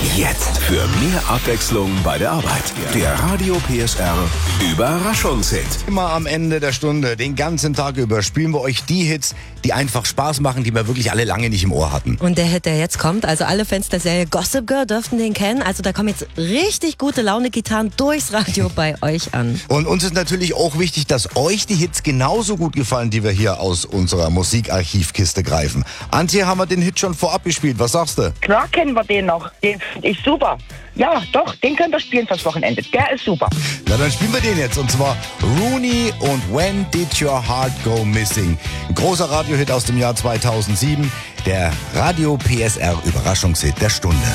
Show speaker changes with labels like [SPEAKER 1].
[SPEAKER 1] Jetzt für mehr Abwechslung bei der Arbeit. Der Radio PSR Überraschungshit.
[SPEAKER 2] Immer am Ende der Stunde, den ganzen Tag über, spielen wir euch die Hits, die einfach Spaß machen, die wir wirklich alle lange nicht im Ohr hatten.
[SPEAKER 3] Und der Hit, der jetzt kommt, also alle Fans der Serie Gossip Girl dürften den kennen. Also da kommen jetzt richtig gute Laune-Gitarren durchs Radio bei euch an.
[SPEAKER 2] Und uns ist natürlich auch wichtig, dass euch die Hits genauso gut gefallen, die wir hier aus unserer Musikarchivkiste greifen. Antje, haben wir den Hit schon vorab gespielt? Was sagst du?
[SPEAKER 4] Klar kennen wir den noch. Den finde ich super. Ja, doch, den könnt ihr spielen fürs Wochenende. Der ist super.
[SPEAKER 2] Na, dann spielen wir den jetzt. Und zwar Rooney und When Did Your Heart Go Missing? Ein großer Radiohit aus dem Jahr 2007. Der Radio PSR Überraschungshit der Stunde.